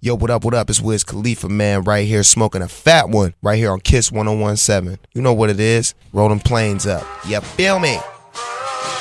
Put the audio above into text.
Yo, what up, what up? It's Wiz Khalifa, man, right here smoking a fat one right here on Kiss 101.7. You know what it is. Roll them planes up. You feel me?